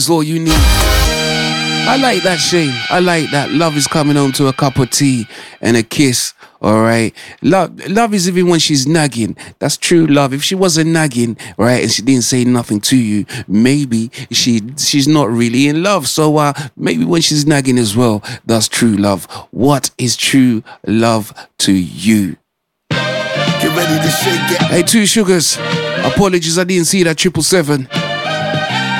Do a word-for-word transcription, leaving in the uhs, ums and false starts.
is all you need. I like that, Shane. I like that. Love is coming home to a cup of tea and a kiss. All right. Love, love is even when she's nagging. That's true love. If she wasn't nagging, right, and she didn't say nothing to you, maybe she she's not really in love. So uh, maybe when she's nagging as well, that's true love. What is true love to you? Get ready to shake it. Hey, Two Sugars. Apologies, I didn't see that triple seven.